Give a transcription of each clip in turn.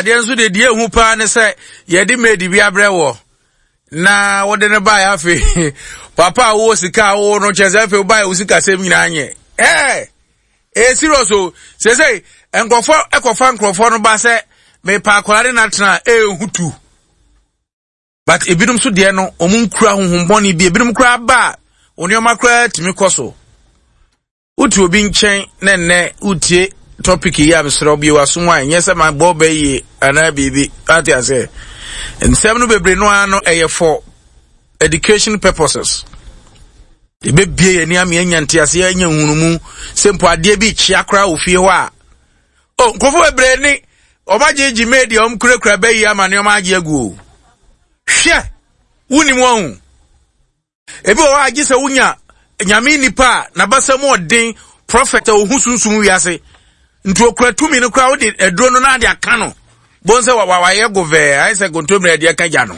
Ade nso de die hu pa ne se ye de made bi abrewo na wo de ne ba ya fe papa wo sika wo no cheze fe ba wo sika sem nyina anye serious o say enkofo ekofa nkrofo no ba se me pa akolade na tena hutu but ebinum so de no omun kura honhomboni bi ebinum kura ba onioma kura timi koso utu obi nchen nenne utie topic yi absro bi wasomwa nyese ma boba yi ana bibi ati ase nsem no bebre no ano eye for education purposes de bebie ye ni am yanyante ase anya hunumu sempo ade bi chia kra ofie ho a nkofo bebre ni omajeji media omkurekura bayi amane omaje agu hwe wuni mo hu ebi o agi se wunya nyame nipa na basam odin prophet ohusunsun wiase nti okura tumi no kura odi edro no na ade aka no bonse wa ye gove ai se gontomre ade aka ja no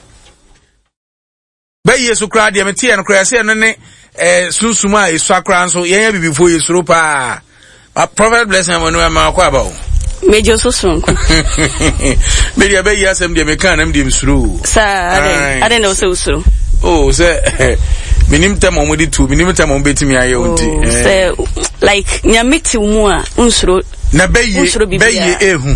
bayi su kura de metie no kura se no ne sunsuma esu akra nso yenya bibifo yesuro pa prophet bless him no ma kwa ba o Mejo so sonko. Media be yasem de meka na mde msuru. Sa ade no so usuru. Oh, say minim tam omodi tu, minim tam ombetimi aye onti. Say like nyameti mu a unsuru. Na beye ehu.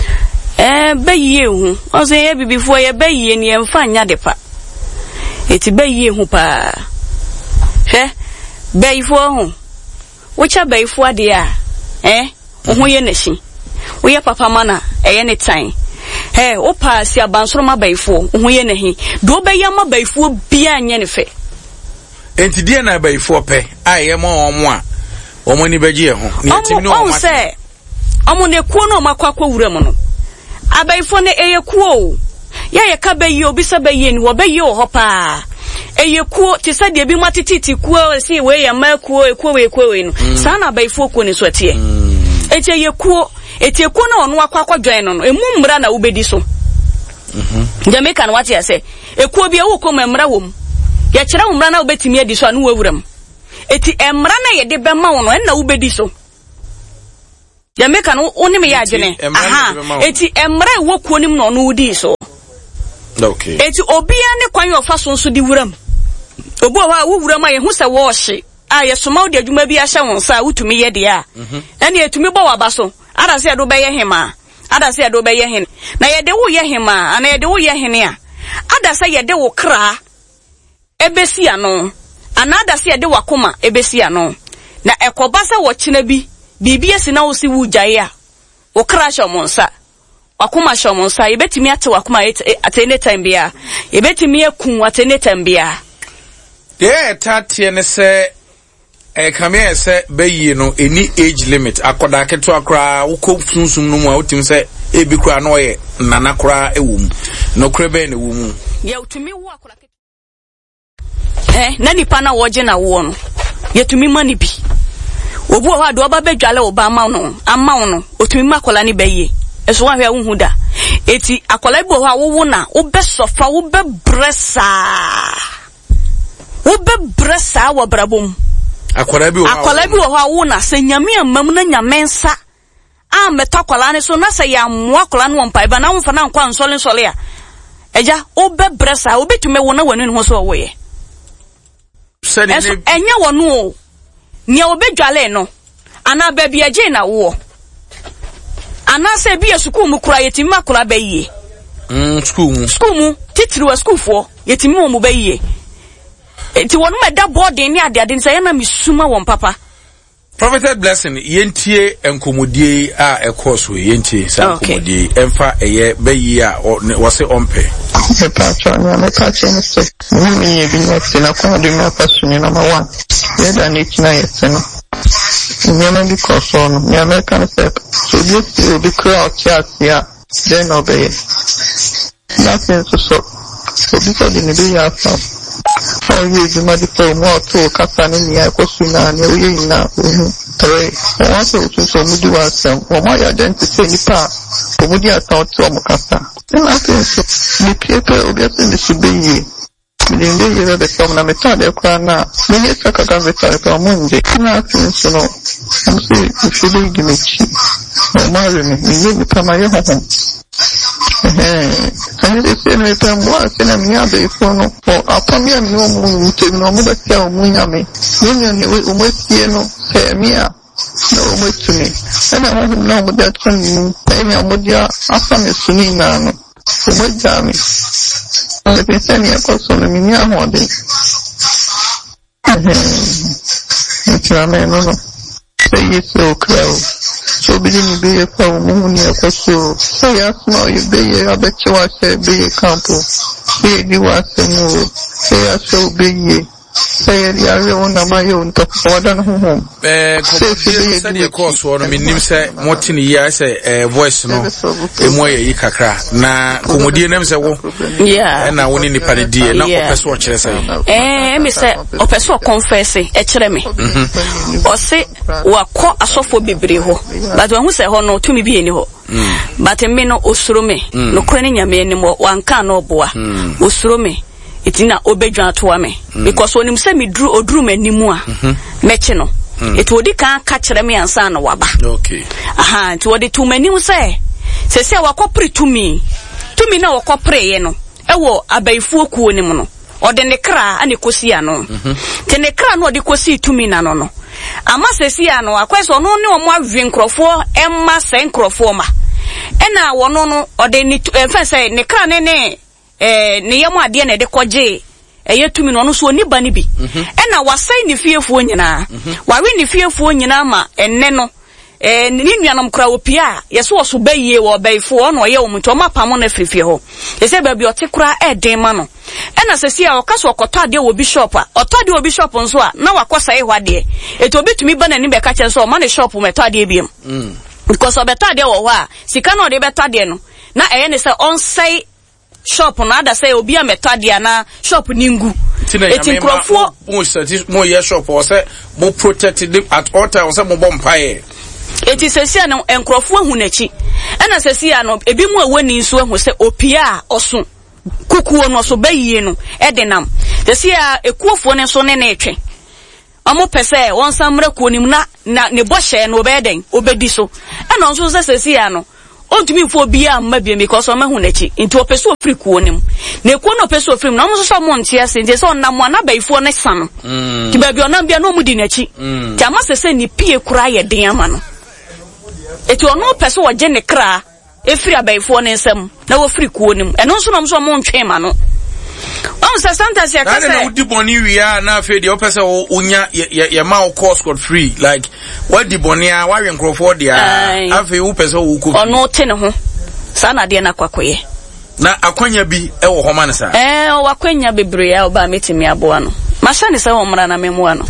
Beye ehu. O say ye bibifo ye beye ni emfa nya de pa. Eti beye ehu pa. Hwe beyifo hu. Wocha beyifo ade a ohun ye nashi. Oye papa mana eye ne tan opa si abansoro mabaifo ohun ye nahi do be ya mabaifo bia anye ne fe enti die na baifo pe aye mo omo a omo ni beje ho ni etimi no omo se omo ne kuo no makwakwa wura mu no abaifo ne eye kuo ya ka bayi obi sa bayi ni wo bayi o hopa eye kuo ti sa de bi matititi kuo si we ya makuo ekuo we no sa na abaifo kuo ni so tie eche ye kuo etieko na onu akwakwa join no emu mra na ubedi so Jamaica na wati ya se ekuo bia wo koma mra wom ya kire wo mra na ubetimi edi so anu wawuram eti emra na ye de bema wo no na ubedi so Jamaica no oni me ya adwene eti emra wo kuo nim no no udi so okay eti obia ne kwan yo fa so nso di wuram obo wa wo wuram a ye hu se wo hye a ye soma odi adwuma bi ahye won sa wutumi ye de a na ne etumi bo wa ba so ada se do be ye hema ada se do be ye hen na ye de wo ye hema ana ye de wo ye hen a ada se ye de wo kra ebesi ano ana ada se ye de wakoma ebesi ano na ekoba se wo kina bi bibi esi na wo si wu jaye a wo kra shomonsa wakoma shomonsa ebetimi ate wakoma at any time bia ebetimi akun at any time bia tatie ne se kame se bayi no any age limit akoda keto akra wo sunsun no mu a wotim se ebi kra no ye nana kra ewum no kra be ne wum ye utumi wo akoda na nipa na woje na wo no ye tumi mani bi obu ho ado oba bedwale oba ama no otumi makola ni bayi eso wa hwe hu da eti akola bi ho a wo na wo be sofa wo be bresa wo brabom akola bi wo ha wo na se nyame amam na nyamensa a metakola ne so na se ya mo akola no mpa ba na wo fa na nkwa nsole a eja wo be bresa wo betume wo na wanu ho so wo ye enye wonu o ne wo bedwale no ana ba bia je na wo ana se bia school mu kura yetimi akola ba yie school mu titiriwa school fo yetimi wo mu ba yie enti wonu meda boarding ni ade nsa yana misuma won papa prophet blessing yentie enkomodie a ekoso yentie sa enkomodie emfa eye bayi a wo se ompe me pacho no se ni ye bi no na kwa de me paso ni number 1 ye da ni kina yeseno ni na bi koso no ni American step so this be crowd chat ya then obey nothing so because the be ya for you the medical more to kasa ni ya kwasuna ni uyi na three once so mudi wasem o ma ya identity ni pa o mudi atan to mo kasa na so ni people obi ati ni subeyi Mende yere de kom na metade kwa na. Mende saka ga metade kwa munje. Na finso no. Amse ifili gimichi. O mare mi ni kama ye ho. Kani de se no epa mo se na mi abe ifo no. O apamia mi o mu nte no mo ba tia o mu nyame. Ni ni we o mo tie no se mi a. No mo tuni. Ana ho na mo da tuni. Pe mi mo dia afa me suni na no. O mo jami. Le pensani a cosa non mi ha modi. Naturalmente no. Sei isso creo. So bidini be fa muni a questo. Sei asno io be a beccio se be campo. Sei di wasemo. Sei aso be. Say ya na mayo nto wadan ho study a course for me nim say motin ya say voice no emoye yi kakra na komodie nem say wo na woni nipa ne die na opeso o kire say me say opeso confess e kire me o se wakọ asofo bebre ho but when who say ho no tumi bi eni ho but me no osuro me no kure ne nyame eni mo wanka no boa osuro me itina obedwa to ame because onim se me oduru manimu a meche no it wodi kan ka kire me ansa na waba okay it wodi to manimu se wakopre tumi na wakopre ye no ewo abaifu kuo nim no ode ne kra ane kosi ano te ne kra no ode kosi tumi na no ama sesi ano akweso no ne omo avi nkrofo emma se nkrofo ma ena wono no ode ni enfese ne kra ne ne yemu ade na de koje yetumi no so ni ba ni bi ena wasai ni fiefuo nyina wawe ni fiefuo nyina ma enne no ni nuanom kra opia yeso so baye wo baifo no ye omuto mapam na frifie ho ese ba bi otekura eden ma no ena sesi a okaso okoto ade wo bishop a otode wo bishop nso a na wakosa ehwade eto bitumi ba na ni be ka che so ma ne shop meto ade biem because obeto ade wo ho a sika no de beto ade no na eye ne se onsai shop na ada say obi ametade na shop ningu eti nkrofo mo ye shop o say mo protect them at all times o say mo bompae eti sesia no nkrofo hu nachi na sesia no ebi mu awani nso hu say opia oso kukuo no so bayie no edenam sesia ekuofo ne so ne na etwe amo pese won samra kuonim na ne bohye no obeden obedi so na nso sesia no ontumi fo bia mabia because o mahu nachi into opeso frikuo nim na ekuo no opeso ofrim na mo so mo ntia se nje so na mo na baifo ne san ti ba bia na bia no mudi nachi ti amasese ni pie kura ye den ama no eti ono opeso wo je ne kra efiri abaifo ne nsam na wo frikuo nim eno so no so mo ntwe ma no on sa santa se akase na udi boni wi na afi de opeso unya ye ma o course code free like what di boni a wa wenkrofo de a afi wo peso wo ko ono te ne ho sa na de na kwakoye na akwanya bi e wo homa ne sa o akwanya bebre ya oba metimi aboa no masha ne se wo mra na memu ano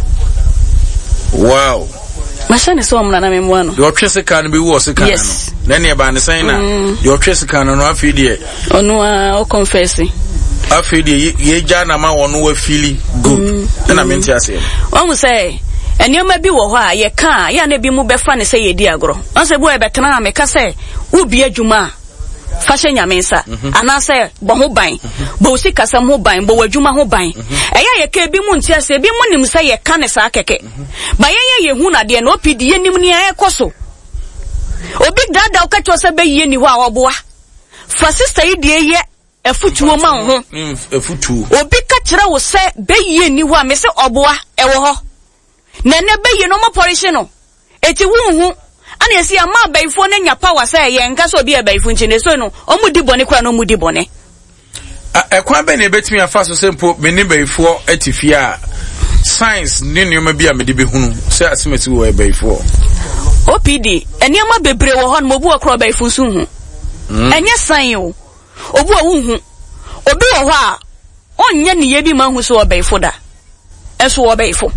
wow masha ne se wo mra na memu ano de otwese kan bi wo se kan no na ne ba ne san na de otwese kan no afi de ono a o confess afi de ye ja na ma wono wa fili good na menti ase o mu say enioma bi wo ho a ye ka ya na bi mu befa ne say ye di agro on se bo e betena na me ka say ubi adwuma fashe nyamensa ana say bo ho ban bo si kasam ho ban bo wadwuma ho ban eya ye ka bi mu nti ase bi mu nim say ye ka ne sa keke ba ye hu na de na opidi ye nim ne ye koso obi dada o ka cho say be ye ni ho a oboa fa sister yi de ye efutuo ma ho efutuo obi ka kire wo se beye ni ho a me se oboa ewo ho na ne beye no mo polish no eti hu ana esi ama baifo na nya power se ye nka so obi e baifo nchine so no omudi bone kwa no omudi bone ekwan be na betimi afa so sempo me ni baifo atifia science ni nyoma bi a me de behunu se asimeti wo e baifo OPD eniama bebre wo ho no mo bu akro baifo so hu enye san o obu awuhu obi wo ho a onye ne ye bi ma hu so obaifo da eso obaifo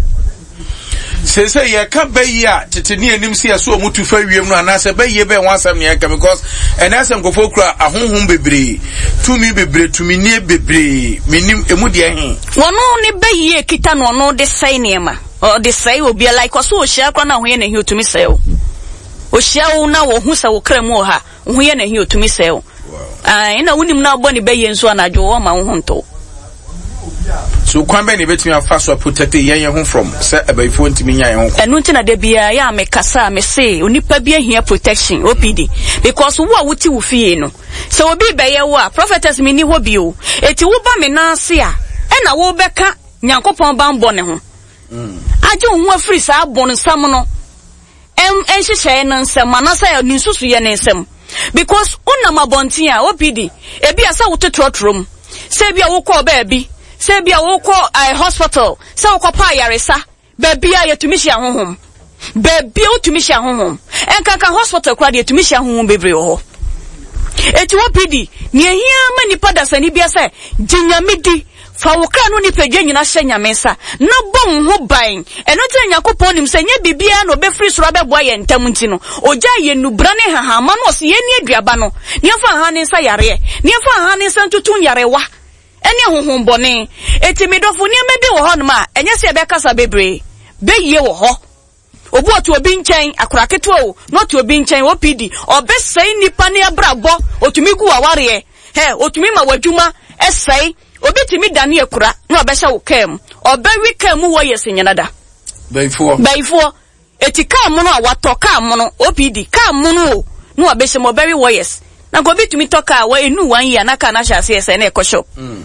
se ye ka bayi a teteni anim se so omutu fa wiem no anase bayi be won asam ne ka because enasem kofo kura ahonhom bebre tumi bebre tumi nie bebre menim emu de hen wono ne bayi e kita no no de sai ne ma o de sai obi like so o hia kra na ho ye ne hi otumi sai o hia wo na wo hu sa wo kra mu ha ho ye ne hi otumi sai o ina wunim na obo ne bayi nso anadwo wo ma wo nto So kwambe ni betumi afa so protect yen ho from say abaifo ntimi nya yen ho enu nti na de bia ya me kasa me say onipa bia hia protection OPD because wo a wuti wo fie no so obi beye wo a prophetess me ni ho bio eti wo ba me na ase a e na wo beka nyankopon ban bɔ ne ho aje ho afiri sa abon sam no enhyehyɛ na nsɛm anasa ni susu ye ne nsɛm because unama bontin a OPD ebi asa wo totrotrom se bia wo kɔ ba bi se bia wo kɔ hospital se wo kɔ pa yaresa ba bia yetumi hia honhom ba bia utumi hia honhom enkanka hospital kwa de yetumi hia honhom bebre ho eti OPD ni ehia ma nipa dasani bia se ginyamidi fa wo kra no nipa dwa nyina hye nyamensa na bom ho ban eno te nyakopon nim se nya bibia no be free soro beboa ye ntam nti no oja ye nubra ne hahama no se ye ni aduaba no ne fa ha ne nsa yare ne fa ha ne nsa ntutun yarewa ene honhom bone eti medofo ne mebe wo ho no ma enye se be kasa bebre be ye wo ho obu otu obi nchen akoraketo o no to obi nchen OPD obesai nipa ne abrabo otumi gu aware he otumi ma wadwuma esai obi timi dane ekura na obehya wo kam obewi kam wo yesenyenada baifo eti kam no awato kam no OPD kam no no obehya mo bewi wo yes na go bitumi toka wa enu 1 year na ka na hyase ese na ekosho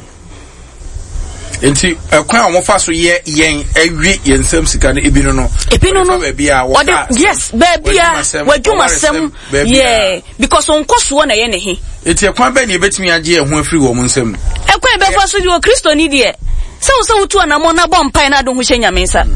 enti ekwan wo fa so ye yen awi yensam sika no ebino no bia wo yes bia wadwuma sem yeah because on koso na ye ne he eti ekwan ba ni betimi age ehun afiri wo mun nsam ekwan be fa so di o Kristo ni de se wo tu anamo na bom pai na do hu hye nyamensa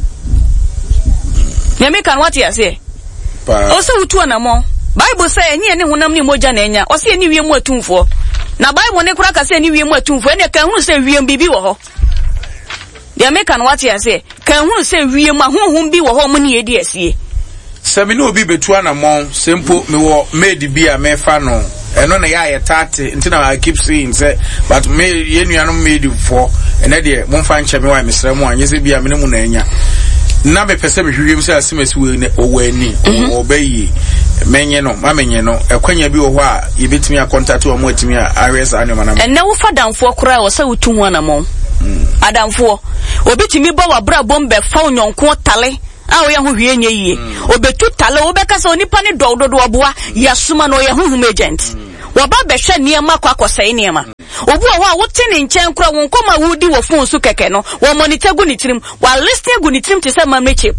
nyame kan what ya say o se wo tu anamo Bible say enye ne honam ni moja na enya o se eni wie mu atumfo na Bible ne kura ka se eni wie mu atumfo ene kan hu se wie bibi wo ho de me kan what ya say kan hu se wie mu ahonhom bi wo ho mu ne edi asie sami no obi betu anamo sempo me wo made bi a me fa no eno na ya yetate ntina I keep saying say but me yenuanom made for ene de momfa nche me wa mesra mu anye se bi a me mu na enya na be pese me hwiem se asemesi we ne owani obayi menye no mamenye no ekwanya bi wo ho a yebetimi a contact wo mo atimi a ares anema na enne wo fadamfo kora wo se wutu hu anamo adamfo obetimi ba wa bra bombe fa onyonko tale a wo ye ho hwie nye yie obetu tale wo beka se onipa ne dododo oboa yasuma no ye honhum agent wo ba be hwe niema kwa akosai niema obu wo a wote ne nchen kora won koma wudi wo fon su keke no wo monitor gu ni tirim wa listing gu ni tirim te se mamre chip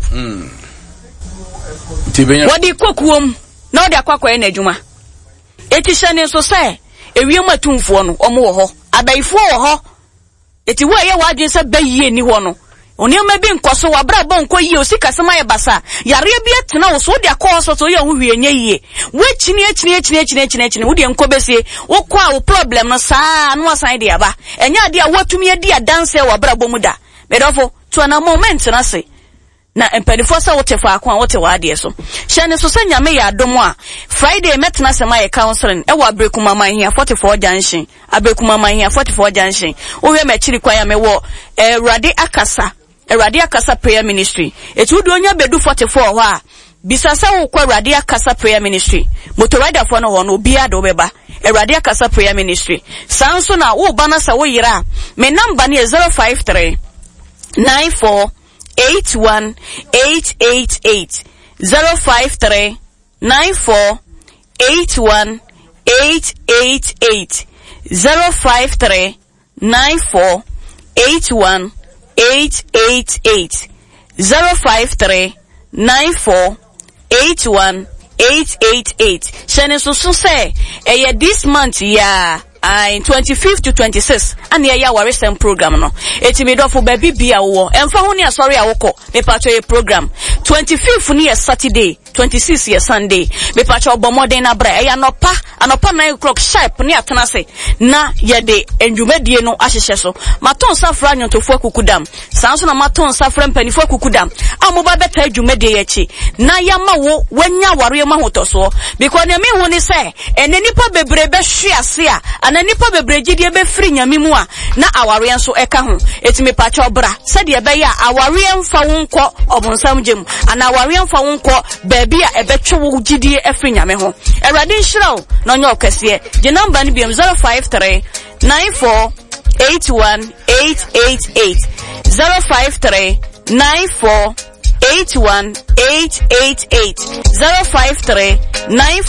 tibenya wodi kokuom na odi akwakwa na adwuma eti hyane so se ewiem atumfo no omo wo ho abaifo wo ho eti wo ye wadwen se bayie ni ho no onioma bi nkoso wabra bo nko yie osika sema ye basa yare bi atena wo so odi akọ so ye ho hwie nya yie we chini wodi enko besie wo kwa wo problem no saa no asan de aba enya ade a watumi adi adanse wabra bo mu da medofo to na moment na se na empanifo sa wote fa akwa wote waade so hyane so sanya me ya adom a Friday metna sema ye counseling e wa Abrekuma man hia 44 junction Abrekuma man hia 44 junction wo hwe me chiri kwa ya me wo Erade Akasa prayer ministry etu do onya bedu 44 ho a bisasa wo kwa Erade Akasa prayer ministry motorrider fo no ho no obi ado beba Erade Akasa prayer ministry sanso na wo bana sa wo yira me number ne 053 94 81888 053 94 81888 053 94 81888 053 94 81888 shane so say this month yeah in 25th to 26th and ya waresem program no etimi dofo baby bia wo emfa ho ne asori awoko me pacho ye program 25th ni Saturday 26th ye Sunday me pacho obomoden na bra ya anopa 9 o'clock sharp ni atena se na ye de enjumedie no ahyehye so maton safra nyotofo akukudam sanso na maton safra mpanifo akukudam amoba beta adwumedie ye chi na ya ma wo wanya ware ma hotoso because ne me hu ni se ene nipa bebre be hwe ase a na nipa bebrejidie be firi nyame mu a na aware enso eka ho etimi pacho bra se de be ya aware enfa wonko obonsam gem ana aware enfa wonko baabi a ebetwe wo gidie efiri nyame ho Erade Nhyiraw no nyo okese je number ni biam 053 94 888 053 94 81888 053 94